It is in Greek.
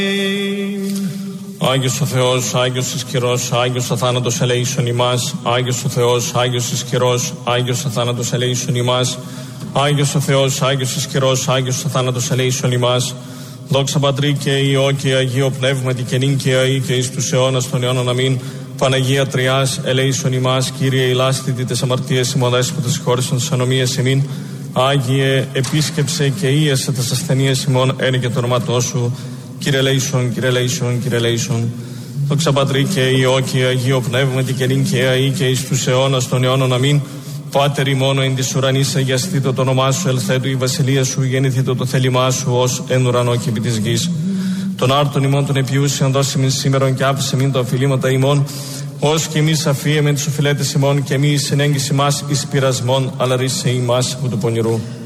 Άγιος ο Θεός, Άγιος ισχυρός, Άγιος αθάνατος ελέησον ημάς. Άγιος ο Θεός, Άγιος ισχυρός, Άγιος αθάνατος ελέησον ημάς. Άγιος ο Θεός, Άγιος ισχυρός, Άγιος αθάνατος ελέησον ημάς. Δόξα Πατρί και Υιό και Αγίο Πνεύματι και νυν και αεί και εις τους αιώνας των αιώνων αμήν. Παναγία Τριάς, ελέησον ημάς. Κύριε ηλάστητη τες αμαρτίες ημών, δέσποτες συγχώρησον τις ανομίες ημίν. Άγιε επίσκεψε και ίεσε τες ασθενείες ημών, ένε και το όνομά σου. Κύριε ελέησον, Κύριε ελέησον, Κύριε ελέησον. Δόξα Πατρί και Υιό και Αγίο Πνεύματι και νυν και αεί και εις τους αιώνας των αιώνων αμήν. Πάτερ ημών εν της ουρανής, αγιαστήτω το όνομά σου, ελθέτω η βασιλεία σου, γεννηθήτω το θέλημά σου, ως εν ουρανό και επί της γης. Τον άρτον ημών των επιούσιων δώσε μην σήμερον και άφησε μην τα οφειλήματα ημών, ως και εμείς αφίεμεν τους οφειλέτες ημών, και μη συνέγγιση μας εις πειρασμόν, αλλά ρίσε ημάς από του πονηρού.